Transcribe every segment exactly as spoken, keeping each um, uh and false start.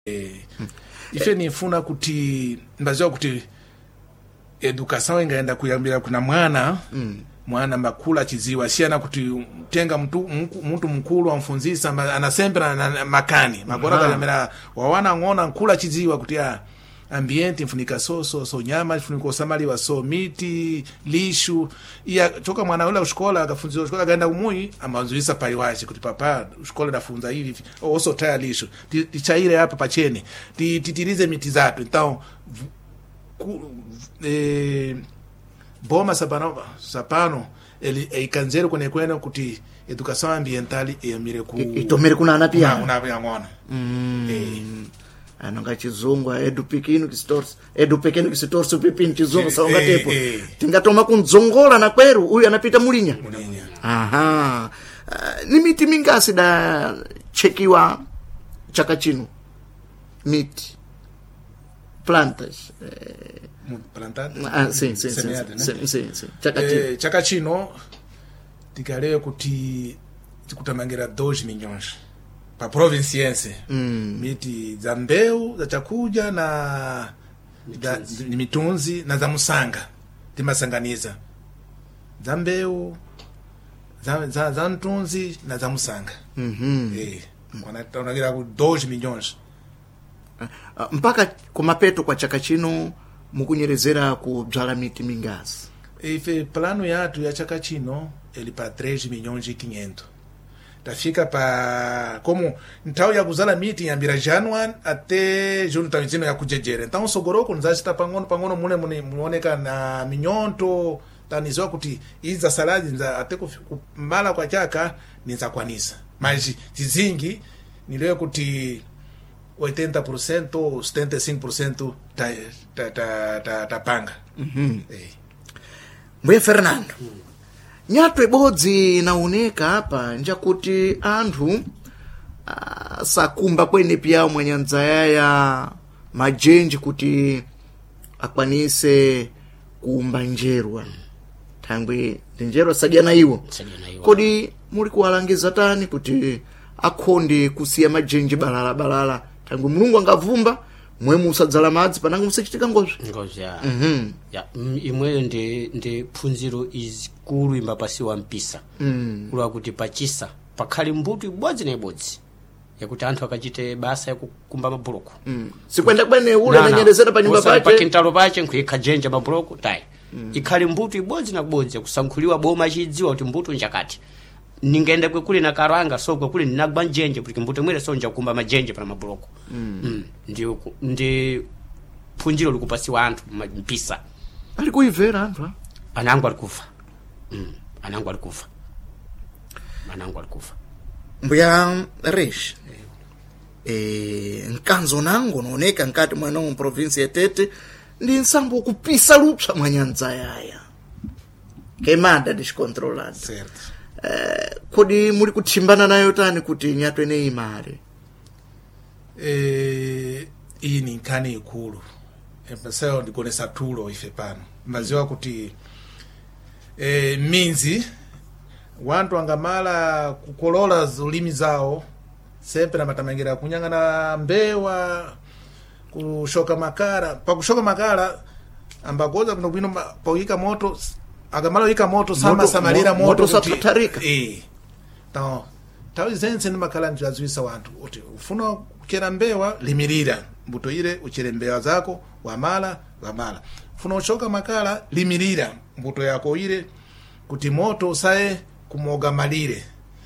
eh hmm. Ife nifuna kuti mbaziwa kuti educação ingaenda kuyambira kuna mwana mm. mwana makula chiziwa siana kuti tenga mtu mtu mkulu amfunzisa anasembera na makani magora kalamera wawana ngona nkula chiziwa kuti ya ambiente mfunika so so so nyama mfunika samaliwa so miti lishu iya toka mwana ule ushkola akafunzwa ushkola kaenda umui amanzuisa paiwaje kuti papa ushkola nafunza hivi oso taya lishu tichaire hapa pacheni titirize miti zatu então eh boma sapano sapano ele eikanzero kone kwena kuti educação ambiental e amire ku itomere kuna anapia una ngona mm. eh ananga chizungu edu pequeno que se torce edu pequeno que se torce pepino chizungu saonga tepo tingatoma kunzongola na kweru huyu anapita mulinya mulinya aha uh, ni miti mingasi da chekiwa chaka chino miti plantas eh, plantar ah sim sim sim sim sim sim chaka chino eh, chaka chino tikalewe kuti tikutamangira dois milhões pa provinciense mm. miti za mbeu za chakuja na mitunzi. Da, mitunzi na za musanga timasanganiza za mbeu za za, za mtunzi na za musanga mhm eh wanataongelea ku dois milhões uh, mpaka kumapeto kwa chaka chino mukunyerezera kudzala miti mingazi ife plano yatu ya chaka chino ele pa três milhões e quinhentos tafika pa como ntao ya kuzala miti yambira January até junho tawizino ya kujejera então sogoroko nzachita pangono pangono mune mune muoneka na minyonto tanizwa kuti iza saladi nza ate kumala kwa chaka niza kwanisa mas tizingi nilewe kuti oitenta por cento setenta e cinco por cento ta ta ta ta, ta panga mhm eh Mbuye Fernando mm. Nyatwe bodzi inaoneka hapa nja kuti anthu uh, sakumba kwene pia mwanyanza yaya majenji kuti akwanise kuumba njerwa thangwe njerwa sajana iwo kodi muli kuwalangiza tani kuti akhonde kusiya majenji balala balala thangwe mulungu angavumba mwe musadzala madzi pananga musachitika ngozi ngozi ya mhm ya imwe ndi ndi phunziro izikulu imba pasi wa mpisa mm. kula kuti pachisa pakhali mbuto ibodzi na ibodzi yakuti anthu akachite basa yakukumba mabuloko mm. sikwenda kwene ule nanyerezera pa nyumba pache pa kintalo pache nkuyika jenja mabuloko tai mm. ikhali mbuto ibodzi na ibodzi yakusankhuliwa boma chidziwa kuti mbuto njakati ningende kwe kule na karanga so kwe kule ninagba njenje porque mbuto mwere so nja kumba majenje pa mabuloko mm. mm. ndi ndi phunjiro likupasiwa anthu mpisa ali kuivera anthu anangu alikufa mm. anangu alikufa anangu alikufa mbuya resh eh nkanzo nango nooneka nkati mwana mu province ya Tete ndi nsambo kupisa lupsa mwanyanza yaya kemada discontrolled certo eh kodi muli kutimbana nayo tani kuti nyatwe ne imare eh ini nkani ikulu empasao ndikonesa tulo ife pano maziwa kuti eh minzi wantu angamala kukolola zulimi zao sempre na matamangira kunyangana mbewa kushoka makara pa kushoka makara ambagoza kuno bwino pauika moto agamalo ika moto sama samalira moto, moto satarika eh tawo tawo zense ni makala njazwisa wantu oti ufuna kukera mbewa limirira mbuto ile uchere mbewa zako wamala wamala ufuna ushoka makala limirira mbuto yako ile kuti moto usae kumoga malire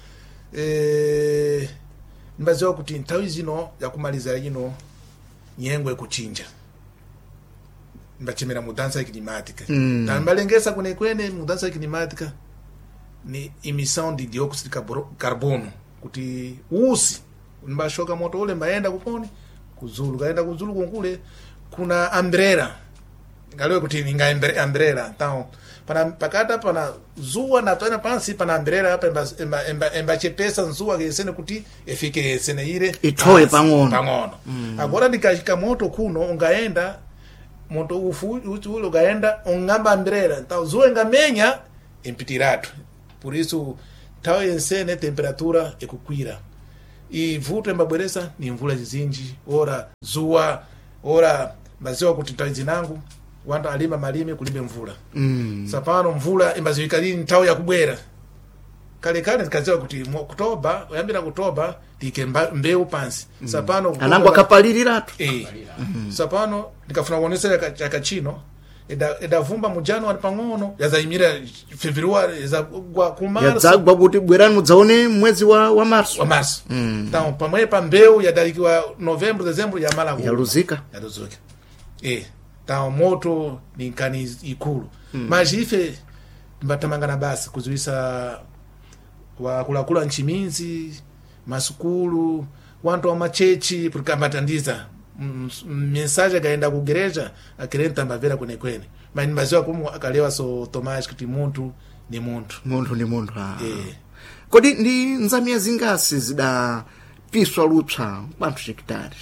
eh mbazo kuti ntawi zino ya kumaliza yino nyengwe kuchinja mbachemera mudansa climatica mm. tambalengesa kune kwene mudansa climatica ni emission de dioxide de carbono kuti usi mbashoka moto ule mbaenda kuponi kuzulu kaenda kuzulu kunkule kuna umbrella ngalewe kuti ninga umbrella tao pana pakata pana zuwa na tena pansi pana umbrella hapa emba emba emba chepesa nzuwa kesene kuti efike sene ile itoe pangono pangono mm. agora ndikashika moto kuno ungaenda moto ufu ule ugaenda ungamba umbrella tao zuwa ngamenya impitiratu por isso tao yensene temperatura ekukwira ivuto imbabweresa ni mvula zizinji ora zuwa ora mbaziwa kuti nthawi zinangu wanda alima malime kulibe mvula mm. sapano mvula imbaziwika lini nthawi yakubwera kale kale zikaziwa kuti mu Oktoba oyambira Oktoba tike mbeu pansi mm. sapano anango akapaliliratu eh mm-hmm. sapano nikafuna kuonesera chaka chino eda edavumba mu January pang'ono yazaimira February yazagwa ku March yazagwa kuti bwerani mudzaone mwezi wa wa March wa March mm. tawo pamwe pa mbeu yadalikiwa November December ya mala yaluzika yaluzika eh tawo moto ni nkani ikulu mm. majife mbatamangana basi kuzuisa wakulakula nchiminzi masukulu wantu wa machechi pulikambatandiza mensagem kaenda kugereja akirenta mbavera kune kwene mani maziwa kumu akalewa so Tomás kuti muntu ni muntu muntu ni muntu ah. eh kodi ndi nzamia zingasi zida piswa lupsa bantu hectare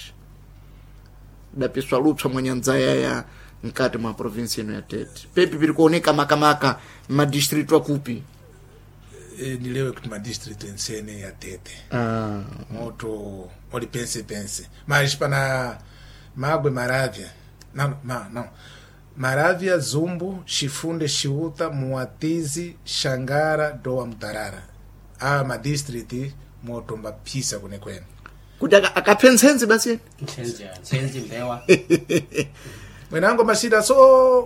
da piswa lupsa mwanyanza ya mkati mwa province yenu ya Tete pepi pili kuoneka makamaka ma district wa kupi e, nilewe kuti ma district ensene ya Tete ah moto oli pense pense mas pana Magwe Maravya não não não Maravya Zumbu Chifunde Chiuta Muatizi Xangara Doa Mutarara a ma district moto mbapisa kune kwene kuti akapensenzi basi Nsenzi nsenzi mbewa mwenango mashida so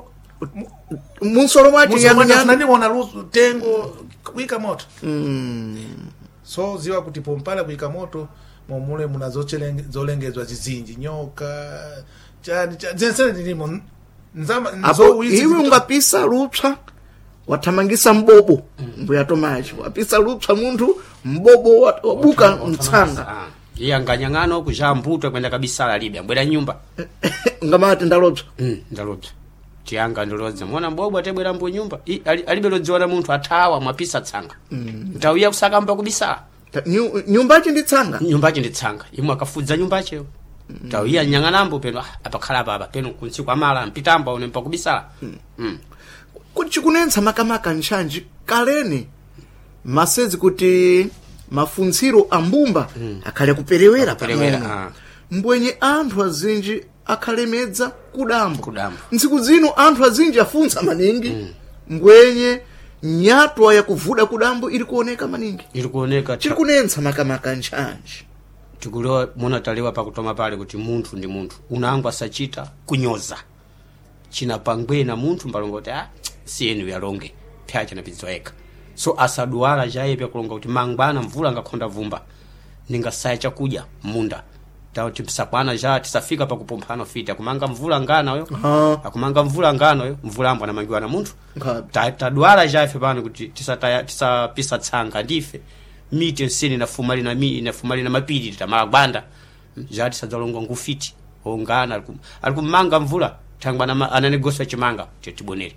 munsoro mwachi ya nani wona lusu tengo kuika moto mm. so ziwa kuti pompala kuika moto momule munazochelenge zolengezwa zizinji nyoka chani zensene ndimo nzama nzo iwe ungapisa lupsa watamangisa mbobo mm. mbuya Tomaji wapisa lupsa muntu mbobo wabuka mtsanga iya nganyangano kuja mbuto kwenda kabisa Libya mbwera nyumba ngamati ndalopsa mm ndalopsa tianga ndoloza mwana mbobo atebwera mbu nyumba alibe lodziwa muntu atawa mwapisa tsanga mm. ntauya kusaka mba kubisa Nyu, nyumbachi ndi tsanga nyumbachi ndi tsanga imwe akafudza nyumbache mm. tauya nyang'anambo peno apakhala baba peno kunsiku amala mpitambo une mpakubisala mm. mm. kuti chikunensa makamaka nchanji kaleni masezi kuti mafunziro ambumba mm. akhale kuperewera kuperewera ah. mbwenye anthu azinji akhalemedza kudambo kudambo ntsiku zino anthu azinji afunsa maningi mm. mbwenye nyatwa ya kuvuda kudambo ili kuoneka maningi ili kuoneka chiri kunensa makamaka nchanji tikulewa muna talewa pakutoma pale kuti muntu ndi muntu unangwa sachita kunyoza china pangwena muntu mbalongoti ah siyenu yalonge pyacha na pizoeka so asaduala jaye pya kulonga kuti mangwana mvula ngakhonda vumba ninga saya chakuja munda tawo tipsakwana ja tisafika pakupomphana fiti akumanga mvula ngana yo akumanga mvula ngano yo mvula ambwa na mangiwa na muntu taduala jaye pano kuti tisataya tisapisa tsanga ndife miti nsini na fumali na mi na fumali na mapiri tamala gbanda jati sadzalonga ngufiti ongana alikumanga mvula tangwana ananegoswa chimanga tetibonere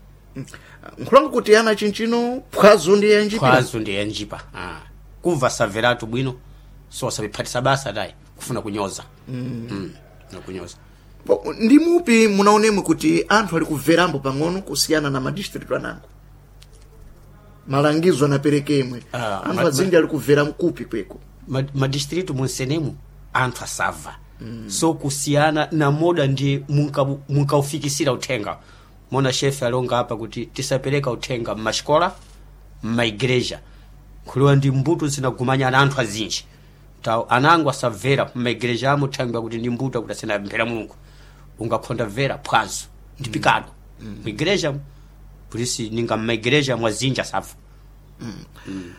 nkulanga kuti yana chinchino pwazo ndi yanjipa pwazo ndi yanjipa ah kuva saveratu bwino so sabipatisa basa dai kufuna kunyoza mm. mm. na kunyoza bo ndi mupi munaonemwe kuti anthu ali kuverambo pang'ono kusiyana na madistrict anango malangizo anaperekemwe ah, anthu azinji ali kuvera mkupi kweko madistrict ma munsenemu anthu asava mm. so kusiyana na moda ndi munka munkaufikisira uthenga mona chef alonga hapa kuti tisapeleka uthenga mmashkola mmaigreja kuliwa ndi mbuto zinagumanya na anthu azinji tawo anango asavera mmaigreja amuthenga kuti ndi mbuto kuti asena mpera mulungu ungakhonda vera pwazo ndi pikado mm. migreja polisi ninga mmaigreja mwazinja safu mm. mm.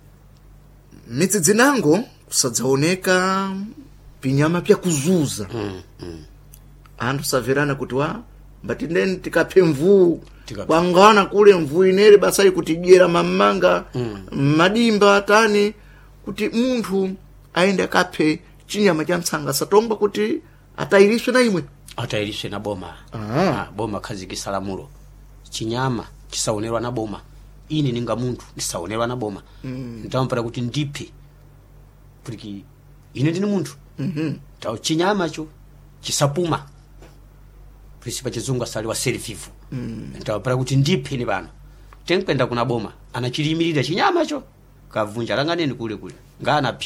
mitsi dzinango kusadzaoneka pinyama pya kuzuza mm. mm. anthu saverana kuti wa mbati ndeni tikaphe mvuu kwangana kule mvuu inere basali kuti dyera mamanga mm. madimba atani kuti munthu aende akaphe chinyama cha mtsanga satomba kuti atayiriswe na imwe atayiriswe na boma ah. ah, boma khazikisa lamulo chinyama chisaonerwa na boma ini ninga munthu ndisaonerwa na boma mm. ntampara kuti ndiphe kuti ine ndine munthu mhm tawo chinyama cho chisapuma polisi pachizungu asaliwa self-vivo mm. ntampara kuti ndiphe ni bana tenkwenda kuna boma anachilimirira chinyama cho kavunja langaneni kule kule ngana phiwa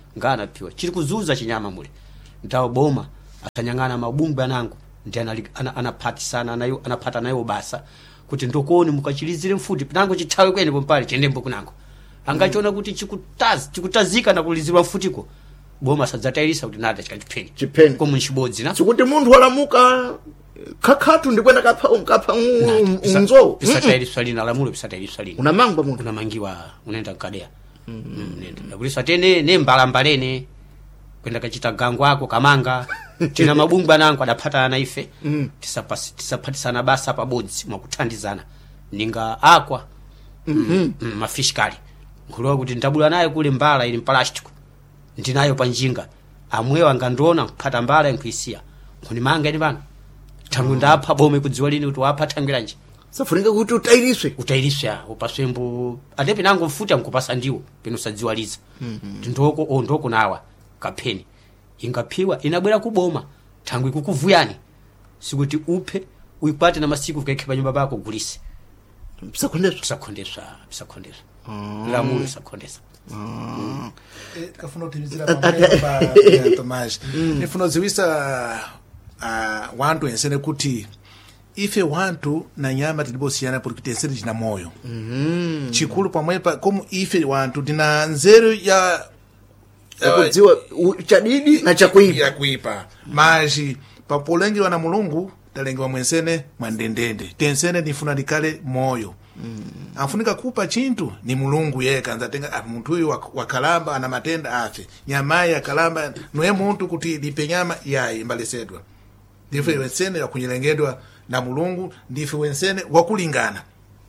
ngana piwa chiri kuzuza chinyama mule ndawo boma atanyang'ana mabungwe anangu ndi anaphatisana nayo anapata nayo basa kuti ndokoni mukachilizire mfuti nango chithawe kwene pompale chenembo kunango angachiona kuti chikutazi chikutazika na kulizirwa mfutiko boma sadzatairisa kuti nada chikachipeni chipeni komu nchibodzi na chikuti munthu walamuka kakhatu ndikwenda kapha kapha unzo pisatairiswa lina lamulo pisatairiswa lina unamangwa munthu unamangiwa unaenda kadea nenda kulisa tene ne mbalambalene kwenda kachita gango ako kamanga tina mabungwa nangu adapata na ife mm. tisapasi tisaphatisana basa pabodzi mwakuthandizana ninga akwa mm -hmm. mafishkali ngulowa kuti ndabula naye kule mbala ili mpalastiko ndinayo panjinga amwewa ngandona kuphata mbala nkuisia nkunimanga ni bana tangu ndapha bome kudziwa lini kuti wapha thangiranje safunika kuti utairiswe utairiswe upaswembo atepe nango mfuta nkupasa ndiwo peno sadziwaliza mm -hmm. ndoko o ndoko nawa kapeni ingaphiwa inabwera kuboma tangu ikukuvuyani sikuti uphe uikwate na masiku kekhepa nyumba bako gulise bisakondeswa bisakondeswa bisakondeswa lamulo bisakondeswa mm. e, kafuna utimizira pamwe Tomas nifuna ziwisa uh, wantu ensene kuti ife wantu na nyama tilibosiyana porque tensene jina moyo mm -hmm. chikulu pamwepa komu ife wantu tina nzeru ya kudziwa chadidi na chakuipa ya kuipa maji papolengiwa na mulungu talengiwa mwensene mwandendende tensene nifuna nikale moyo mm. afunika kupa chintu ni mulungu yeka nzatenga muntu huyu wakalamba ana matenda afe nyamaye akalamba noye muntu kuti lipe nyama yayi mbalesedwa ndife mm. wensene yakunyelengedwa na mulungu ndife wensene wakulingana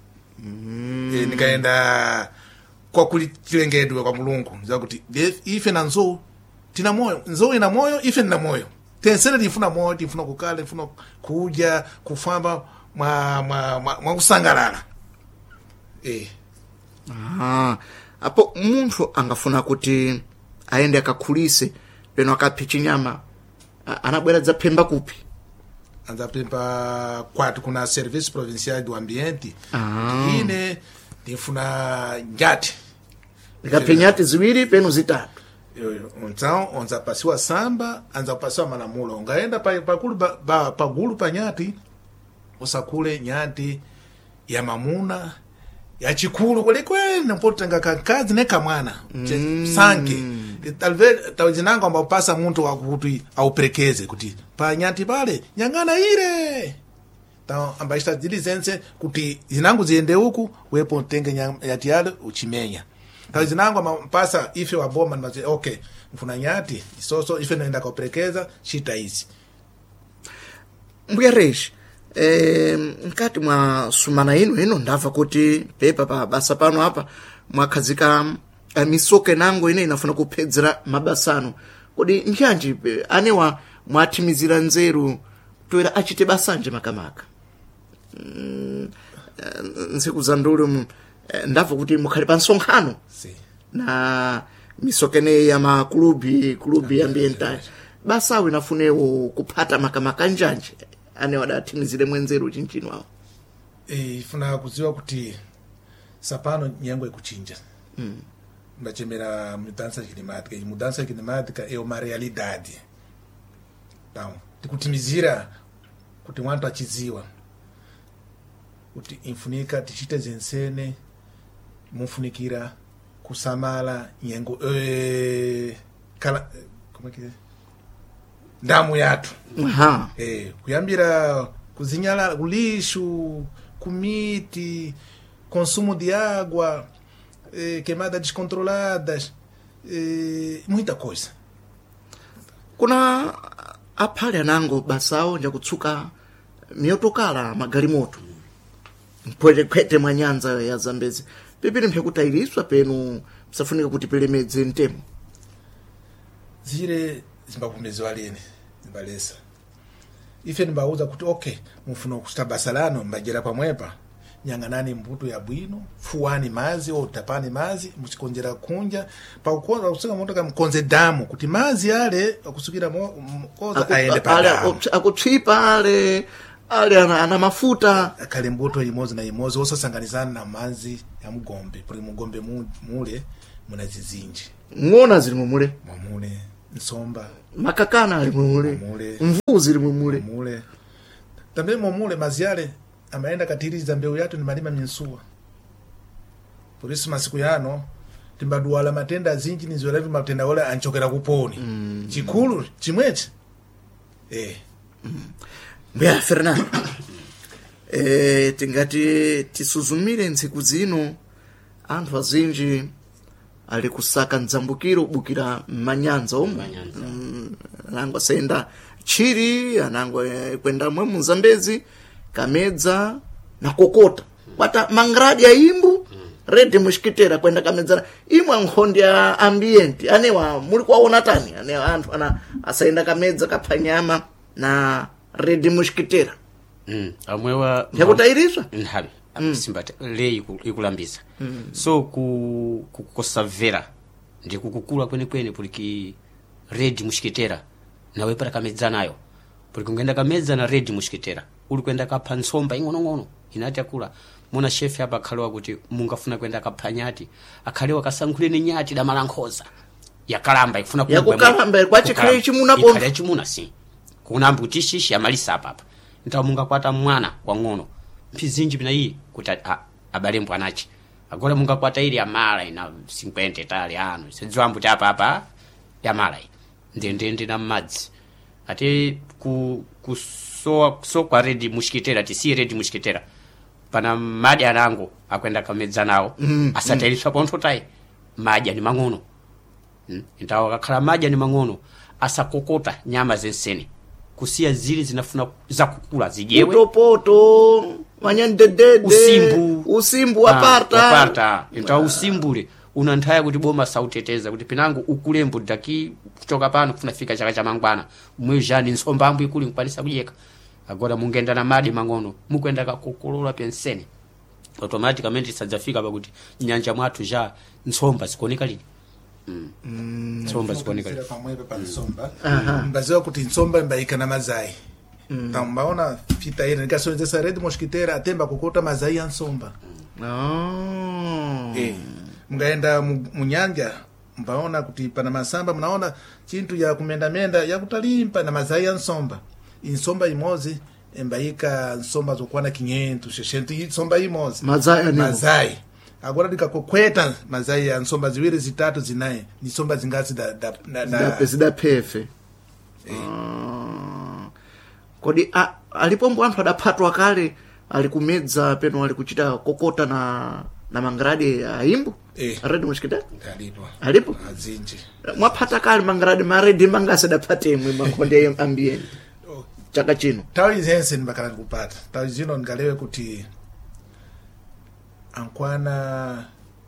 mm. e, nikaenda kwa kulilengedwa kwa mulungu nzakuti ife na nzo tina moyo nzo ina moyo ife na moyo tensene tifuna moyo tifuna kukala tifuna kuja kufamba mwa mwa mwa kusangalala eh ah apo munthu angafuna kuti aende akakhulise peno akaphicha nyama anabwera dzapemba kupi anzapemba kwatu kuna service provincial do ambiente ah. ine ndifuna njati ikapenyati ziwiri peno zitatu então onza pasiwa samba anza pasiwa malamulo ungaenda pa pakulu pa, pa, pa gulu pa nyati usakule nyati ya mamuna ya chikulu kule kwene mpotenga kakazi neka mwana mm. sanke talvez tawijinanga amba pasa muntu wakuti auprekeze kuti pa nyati pale nyangana ile ta amba istadilizense kuti zinangu ziende huku wepo tenge nyati yale uchimenya tawijinanga amba pasa ife wa boma nbaze okay mfuna nyati isoso ife naenda kauprekeza shita hizi mbuya reshi Eh, mkati mwa sumana ino ino ndava kuti pepa pa basa pano hapa mwakhazika uh, misoke nango ine inafuna kuphedzera mabasano kodi njanji anewa mwathimizira nzeru toera achite basanje makamaka mm, uh, nsiku za ndulu uh, ndava kuti mukhali pa nsonkhano si. na misokene ya makulubi kulubi ambiental basawo inafunewo kuphata makamaka njanji ane wadatimizire mwenzeru chinchino wao eh ifuna kuziwa kuti sapano nyengo ikuchinja mm. mbachemera mudança climática e mudança climática é uma realidade então tikutimizira kuti wantu achiziwa kuti infunika tichite zensene mufunikira kusamala nyengo eh kala como é que é ndamu yatu aha eh kuyambira kuzinyala lixo kumiti consumo de água eh, queimadas descontroladas eh, muita coisa kuna aphale anango basao nja kutsuka miyotokala magalimoto mpwete kwete mwa nyanza ya Zambezi pepere mphekutairiswa penu msafunika kuti pelemedze ntemo zile zimbapumezwa lene zimbalesa ife ndibauza kuti okay mufuna kustabasa lano mbajera pamwepa nyanganani mbuto ya bwino fuani mazi o tapani mazi musikonjera kunja pa kukonza kusika moto kama konze damu kuti mazi ale akusukira mo koza aende pa damu akutsipa ale ale ana, ana mafuta akale mbuto imozi na imozi osasanganizana na mazi ya mugombe puli mugombe mu, mule muna zizinji ng'ona zili mumule mwamule nsomba makakana ali mumule Mumule. mvuu zili mumule mule tambe momule maziale amaenda katiriza mbeu yatu ni malima minsuwa polisi masiku yano timbaduala matenda zinji nizolevi matenda wale anchokera kuponi mm. chikulu chimwechi eh mm. Mbea Fernando eh tingati tisuzumire ntsiku zino anthu azinji ali kusaka nzambukiro bukira manyanza omwe mm, anangwa senda chiri anangwa eh, kwenda mwe muzambezi kamedza na kokota bata mangradi ya imbu Red Mushkitera kwenda kamedzana imwe nkhondi ya ambient anewa muri kwaona tani ane anthu ana asaenda kamedza kaphanyama na Red Mushkitera mm amwewa yakutairizwa nhabi mm. simbate le ikulambisa mm. so ku kukosavera ndi kukukula kwene kwene puliki Red Mushkitera nawe para kamedza nayo puliki ngenda kamedza na Red Mushkitera uli kwenda kapha nsomba ing'ono ng'ono inati akula muna chef hapa khalewa kuti mungafuna kwenda kaphanyati akhalewa kasankhuleni nyati da malankhoza yakalamba ifuna kumbwa yakukalamba kwachikhale chimuna po ikhale chimuna si kuna mbuti shishi amalisa hapa hapa ntawo mungakwata mwana kwa ng'ono mpizinji bina iyi kuti abale mbwanachi agora mungakwata ili amala ina cinquenta tali ano sedzwa mbuti hapa hapa yamala ndende ndi na madzi ati ku kusoa so kwa Red Mushkitera tisi Red Mushkitera pana madi anango akwenda kamedza nawo mm, asatailiswa mm. pontho tai maji ni mang'ono mm. Intawo kakhala maji ni mang'ono asakokota nyama zensene kusia zili zinafuna za kukula zijewe utopoto manyandedede usimbu usimbu aparta aparta intawo usimbule unanthaya kuti boma sauteteza kuti pinango ukulembo daki kutoka pano kufuna fika chaka cha mangwana mwijani nsombambu ikuli nkwanisa kujeka agora mungenda na madi mang'ono mukwenda kakokolola pensene automatically sadzafika pakuti nyanja mwatu ja nsomba zikonika lini mm. mm. nsomba zikonika lini pamwepo pa nsomba mbaziwa kuti nsomba mbaika na mazai mm. tambaona fita ile nikasonzesa Red Mushkitera atemba kokota mazai ya nsomba mm. oh. eh mgaenda munyanja mbaona kuti pana masamba mnaona chintu ya kumenda menda ya kutalimpa na mazai ya nsomba insomba imozi embaika nsomba zokwana kinyentu sheshentu insomba imozi mazai mazai agora dikakokweta mazai ya nsomba ziwiri zitatu zinaye ni nsomba zingazi da da da da zida pefe eh. uh, kodi a, alipombo anthu adaphatwa kale alikumedza peno alikuchita kokota na na mangradi aimbu eh. Red Mushkitera alipo alipo azinji mwaphata kale mangradi maredi mangasadaphathe mwe mankhonde ambient chaka chino tawi zense mbakala kupata tawi zino ngalewe kuti ankwana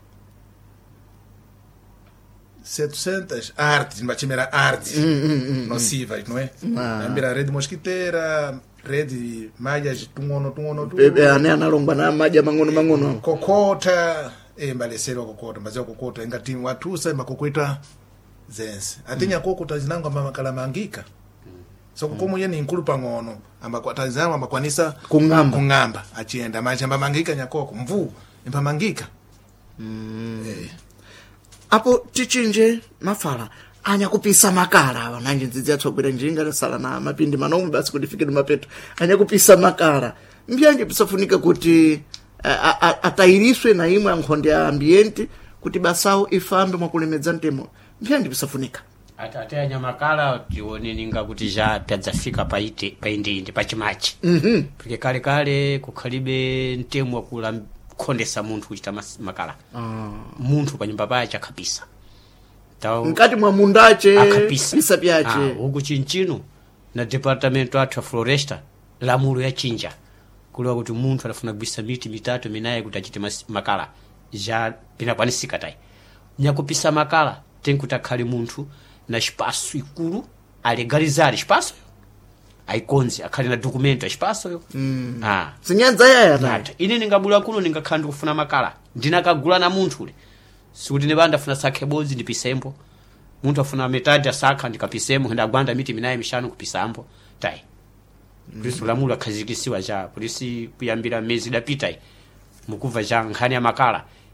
setecentos art mbachimera art mm, mm, mm, nociva não é ah. Ambira Red Mushkitera Red maja tungono tungono tu bebe ane analongwa na maja mangono mangono kokota e mbalesero kokota mbazio kokota ingati watusa makokweta zense atinya mm. kokota zinangwa mamakala mangika so mm. komo yeni inkulu pangono ambakwatazama ambakwanisa kungamba kungamba achienda machamba mangika nyakoko mvu impa mangika mm. eh. Apo tichinje mafala anya kupisa makara wananje nzizi atsogwera njinga sala na mapindi manomu basi kudifikira mapeto anya kupisa makara mbiyanje pisafunika kuti atairiswe na imwe ankhonde ya ambiente kuti basao ifambe mwakulemedza ntemo mbiyanje pisafunika ata ate anya makala tione ninga kuti ja pyadzafika paite paindindi pachimachi mhm porque kale kale kukhalibe ntemo akula khondesa munthu kuchita makala ah munthu pa nyumba pacha kabisa tawo ngati mwa mundache akapisa pyache ah huku chinchino na departamento athu floresta lamulo ya chinja kuliwa kuti munthu anafuna kubisa miti mitatu minaye kuti achite makala ja pinakwanisika tai nyakupisa makala tenkutakhali munthu na espaço ikulu alegalizar espaço aikonzi akhali na documento espaço yo mm. ah zinyanza yaya tata ine ningabula kuno ningakhandi kufuna makala ndinakagula na munthu ule sikuti ne banda funa sakhebozi ndipisembo munthu afuna metadi asakha ndikapisemo henda gwanda miti minaye mishanu kupisambo tai polisi mm. lamulo akhazikisiwa ja polisi kuyambira mezi dapita mukuva ja nkhani ya makala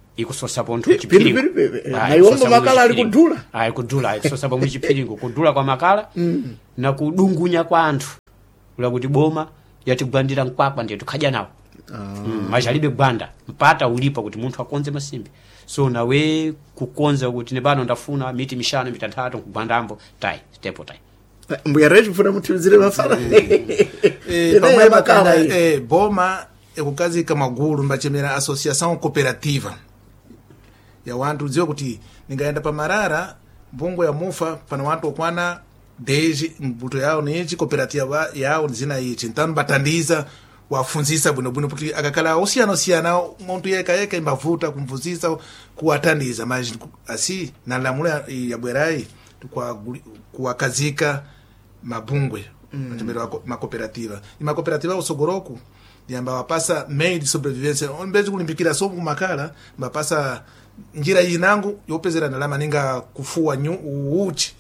ikusosa pontho chipiringo naiwomba makala ali kudula ayi kudula ikusosa pomwe chipiringo kudula kwa makala mm. na kudungunya kwa anthu kula kuti boma yatigwandira mkwakwa ndiye tukhaja nawo ah. mm, majalibe gwanda mpata ulipa kuti munthu akonze masimbi so nawe kukonza kuti ne pano ndafuna miti mishanu mitatu kugwandambo tai stepo tai mbuya rechi kufuna mutilizire mafala eh pamwe makala eh boma ekukazika magulu mbachemera association cooperativa ya wantu udziwa kuti ningaenda pa Marara mbungo ya mufa pana wantu okwana deji mbuto yao nichi cooperativa yao zina ichi ntano batandiza wafunzisa bwino bwino kuti akakala osiyana osiyana muntu yeka yeka imbavuta kumvuzisa kuwatandiza mas asi na lamula ya bwerai kwa kuwakazika mabungwe mm. matembero ma cooperativa ima cooperativa usogoroku yamba wapasa maid sobrevivência ombezi kulimbikira so kumakala mbapasa njira yinangu yopezera ndalama ninga kufua nyu uchi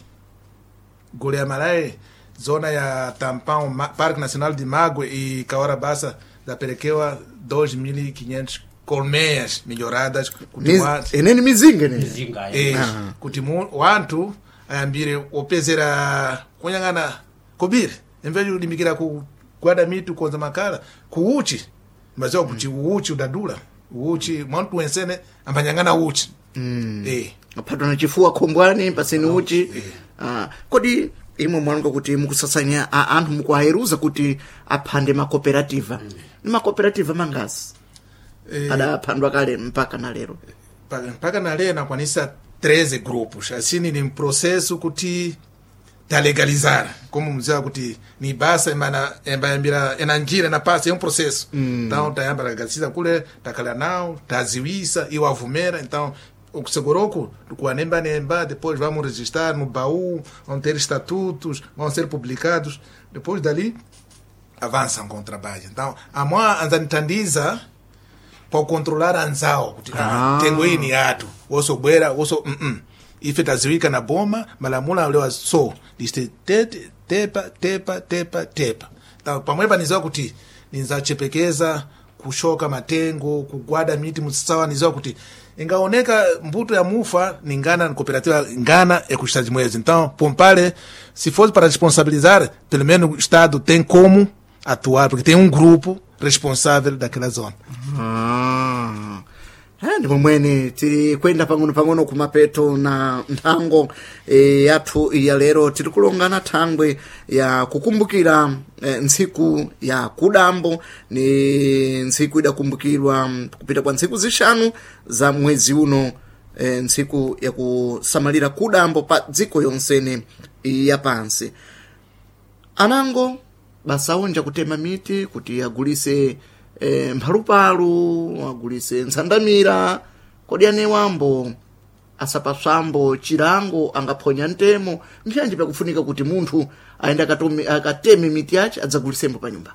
gole ya malae zona ya Tampão Ma, Parque Nacional de Magwe e Kawara Bassa zapelekewa dois mil e quinhentas colmeias melhoradas kuti watu eneni mizinga ne mizinga eh kuti wantu ayambire opezera kunyangana kobiri emveju limikira ku kwada mitu konza makala kuuchi mazao kuti uchi udadula uchi mwantu wensene ambanyangana uchi mm. eh apato na chifua kombwani paseni uchi eh. ah kodi imwe mwanunga kuti mukusasanya anthu mukuaheruza kuti aphande ma cooperativa mm. ni ma cooperativa mangazi eh, ada aphandwa kale mpaka na lero mpaka na lero nakwanisa treze grupos asini ni processo kuti ta legalizar como muzia kuti ni basa imana embayambira ena njira na passa é um processo mm. então tayamba legaliza kule takala nao taziwisa iwavumera então o seguroko tukuanemba nemba depois vamos registrar no baú vão ter estatutos vão ser publicados depois dali avançam com o trabalho então a mãe anzanitandiza para controlar anzao kuti ah. tengo ini atu oso bwera oso mm -mm. ife taziwika na boma malamula lewa so liste tete tepa tepa tepa tepa então pamwepa nizawa kuti ninzachepekeza kushoka matengo kugwada miti msawa nizawa kuti ingaoneka mbuto ya mufa ni ngana ni cooperativa ngana é custa de mwezi então pompale se fosse para responsabilizar pelo menos o estado tem como atuar porque tem um grupo responsável daquela zona ah eh ndipo mwene tiri kwenda pang'ono pang'ono kumapeto na nthango e, yathu ya lero tiri kulongana thangwe ya kukumbukira e, ntsiku ya kudambo ni ntsiku idakumbukirwa kupita kwa ntsiku zishanu za mwezi uno e, ntsiku ya kusamalira kudambo pa dziko yonsene ya pansi anango basaonja kutema miti kuti agulise e, mphalupalu agulise ntsandamira kodi ane wambo asapaswambo chirango angaphonya ntemo mpyanji pakufunika kuti munthu aenda akateme miti yace adzagulisembo pa nyumba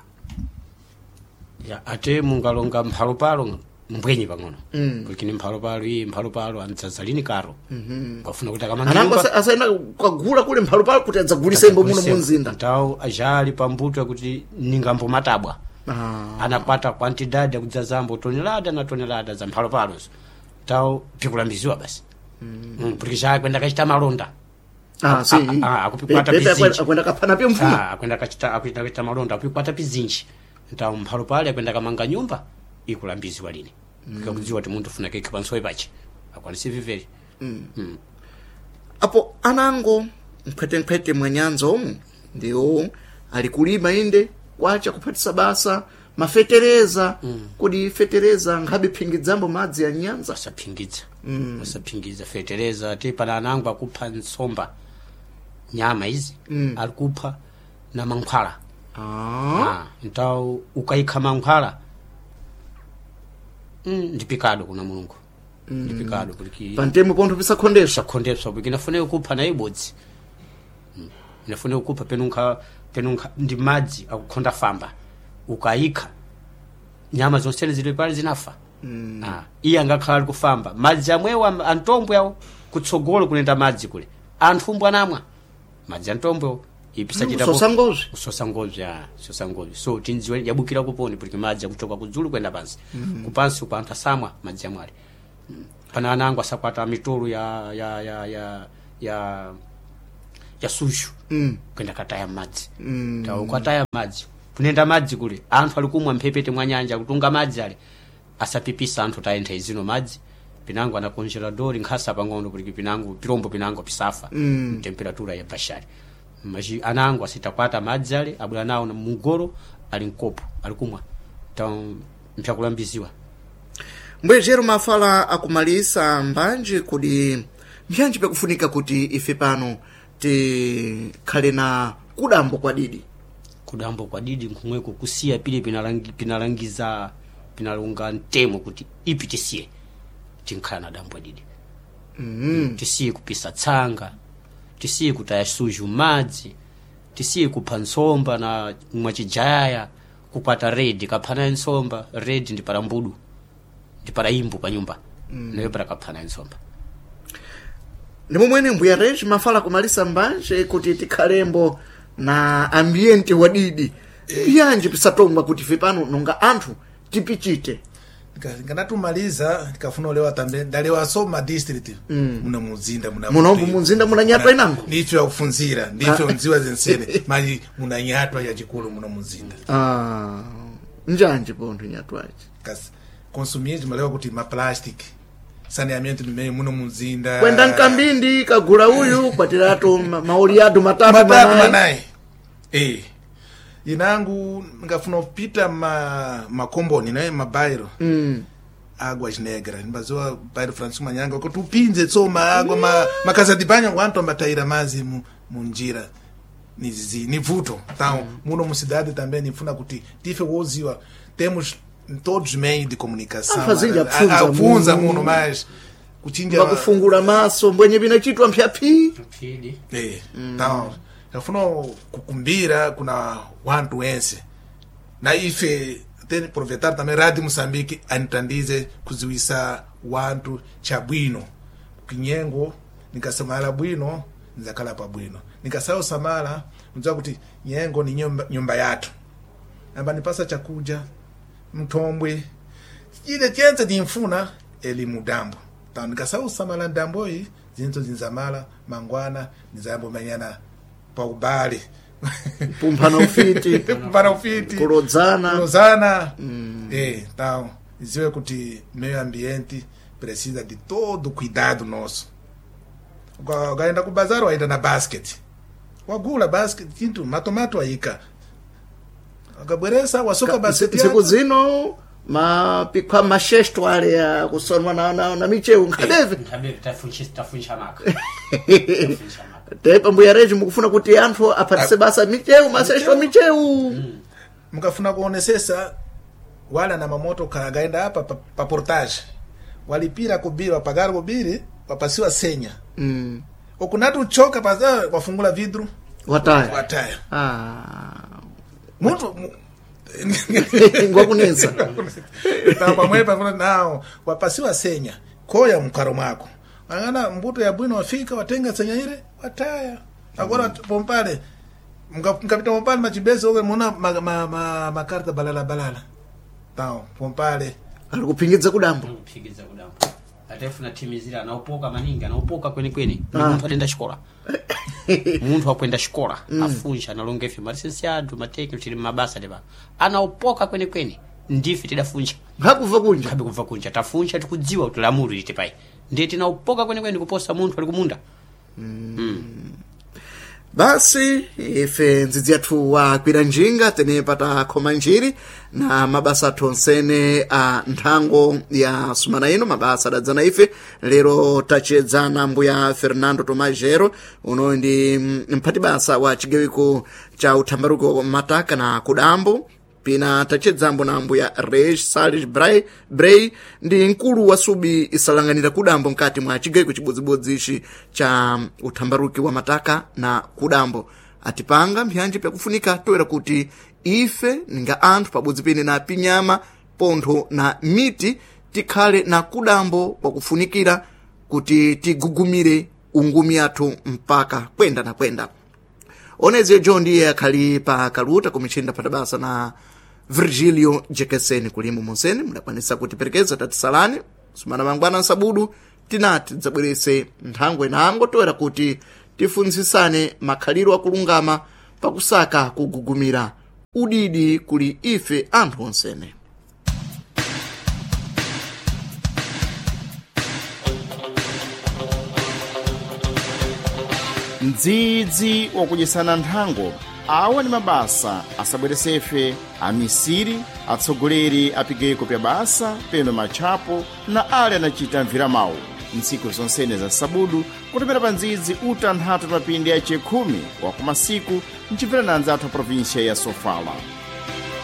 ya ate mungalonga mphalupalu mbwenyi pang'ono mm. kuti mphalupalu iyi mphalupalu andzazalini karo mm-hmm. kwafuna kuti akamanga nyumba anango asaenda kugula kule mphalupalu kuti adzagulisembo muno munzinda ntawo ajali pambuto kuti ningambo matabwa ah. anakwata quantidade kudzazambo tonelada na tonelada za mphalupalu tawo pikulambiziwa basi mm. mm, porque já kwenda kachita malonda ah si ah akupikwata pizinji akwenda kapana pye mfuma ah akwenda kachita akwenda kachita malonda akupikwata pizinji ntawo mphalupalu akwenda kamanga nyumba ikulambiziwa lini mm. kudziwa kuti munthu funa keke pansowe pache akwanisi viveri mm. mm. apo anango mphete mphete mwanyanza omu ndiwo alikulima inde kwacha kuphatisa basa mafetereza mm. kodi fetereza ngabe phingidzambo madzi ya nyanza asaphingidza mm. asaphingidza fetereza ati pana anango akupha nsomba nyama izi mm. alikupha na mankhwala ah ah ntawo ukaikha mankhwala mm ndipikado kuna mulungu mm. ndipikado kuti pantemo pontho pisakhondesha khondesha porque nafune ukupha na ibodzi mm. nafune ukupha penunka penunka ndi madzi akukhonda famba ukaika nyama zonse zile pale zinafa mm. ah iya ngakhala kufamba madzi amwewa antombo yawo kutsogolo kunenda madzi kule anthu mbwa namwa madzi antombo ipisa chita sosangozi sosangozi ya sosangozi so tinziwe yabukira kuponi porque madzi akutoka kudzulu kwenda pansi mm. kupansi kwa anthu samwa madzi amwali pana anangu asakwata mitoro ya ya ya ya ya ya suju mm. kwenda kataya madzi mm. tawo kataya madzi kunenda madzi kule anthu alikumwa mphepete mwa nyanja kutunga madzi ali asapipisa anthu taenda izino madzi pinango anakonjera dori nkhasa pang'ono kuti pinango pirombo pinango pisafa mm. temperatura ya bashari maji anango asitakwata madzi ali abula nawo na mugoro ali nkopo alikumwa tawo mpyakulambiziwa mbwejero mafala akumalisa mbanje kuti mbyanji pakufunika kuti ife pano tikhale na kudambo kwa didi kudambo kwa didi nkumweko kusiya pile pinalangi pinalangiza pinalunga ntemo kuti ipi tisiye tinkhala na dambo didi mm. tisiye kupisa tsanga tisiye kutaya suju madzi tisiye kupha nsomba na mwachijaya kukwata red kaphana nsomba red ndi para mbudu ndi para imbu pa nyumba mm. nayo para kaphana nsomba ndimo mwene mbuya reji mafala kumalisa mbanje kuti tikhalembo na ambiente wadidi mbyanji pisatongwa kuti ife pano nonga anthu tipichite nganatumaliza tikafuna olewa tambe ndalewa soma district mm. muna muzinda muna munombu muzinda muna nyatwa inango ndicho yakufunzira ndicho nziwa zensene mali muna nyatwa ya chikulu muna muzinda ah njanje pontho nyatwaje kasi consumir malewa kuti ma plastic saneamento nimene muno muzinda kwenda nkambindi kagula uyu kwatirato maoliado matatu matatu manayi eh inangu ngafuna kupita ma makomboni naye mabairo mm. agwa chinegra nimbazoa bairo Francis Manyanga kuti upinze tsoma agwa ma makazadibanya wantu ambataira mazi mu munjira nizi ni vuto então mm. muno mucidade também nifuna kuti tife woziwa temos todos os meios de comunicação afunza muno mais kuchinja bakufungula maso mbwenye binachitwa mpyapi eh então afuna kukumbira kuna wantu wense na ife teni aproveitar também Radio Moçambique anitandize kuziwisa wantu chabwino kinyengo nikasamala bwino nzakala pa bwino nikasao samala unza kuti nyengo ni nyumba, nyumba yatu namba nipasa chakuja mtombwe ile chenze ndimfuna elimu dambo ta nikasao samala dambo hii zinzo zinzamala mangwana nizambo manyana pa ubali pumpana ufiti pumpana ufiti kurodzana kurodzana mm. eh então iziwe kuti meio ambiente precisa de todo cuidado nosso gaenda ku bazar waenda na basket wagula basket kintu matomato aika agabweresa wasoka basket siku zino mapikwa mashesto ale ya kusonwa na na, na micheu nkadeve nkabe tafunshi tafunsha maka tepa mbuya reji mukufuna kuti anthu apatise basa micheu mashesto micheu mm. mukafuna kuonesesa wala na mamoto kagaenda hapa pa, pa portage walipira kubiri wapagara kubiri wapasiwa senya mm. okunatu choka paza wafungula vidru wataya wataya ah mtu ngwakunensa tamba mwepa funa nao wapasiwa senya koya mkaro mwako angana mbuto ya bwino wafika watenga senya ile wataya agora pompale mkapita pompale machibezi owe muna ma, ma, ma, makarta balala balala tao pompale alikupingiza kudambo kupingiza kudambo atafuna timizira anaopoka maninga anaopoka kweni kweni ah. Mtu atenda shikola muntu akwenda shikola mm. afunja nalongefe malisensiado mateke chili mabasa deba anaopoka kweni kweni ndife tidafunja hakuva kunja habi kuva kunja tafunja tukudziwa tulamuru lite pai ndeti naopoka kweni kweni kuposa muntu ali kumunda mm. mm. Basi ife nzizi yathu wa kwira njinga tene pata khoma njiri na mabasa tonsene a nthango ya sumana ino mabasa adadzana ife lero tachedzana mbuya Fernando Tomajero uno ndi mphati basa wa chigawiko cha uthambaruko mataka na kudambo pina tachedzambo na mbuya Reg Salles Bray Bray ndi nkulu wa subi isalanganira kudambo nkati mwa chigawiko chibodzibodzi ichi cha uthambaruki wa mataka na kudambo atipanga mbyanji pyakufunika toera kuti ife ninga anthu pabodzi pene na pinyama pontho na miti tikhale na kudambo kwakufunikira kuti tigugumire ungumi athu mpaka kwenda na kwenda oneze John ndiye akhali pa kaluta kumichinda patabasa na Virgilio Jekeseni kulimu monsene mudakwanisa kutiperekeza tatisalani sumana mangwana nsabudu tinati tidzabwerese nthangwe nango toera kuti tifunzisane makhaliro akulungama pakusaka kugugumira udidi kuli ife anthu onsene. mdzidzi wakudyesana nthango awa ni mabasa asabweresefe amisiri atsogoleri apigeko pya basa peno matchapo na ale anachita mvira mawu ntsiku zonsene za sabudu kutopera pa ndzidzi uta nthatu mapindi ya chekhumi wa kumasiku mchimvera na anzathu a provinsia ya Sofala.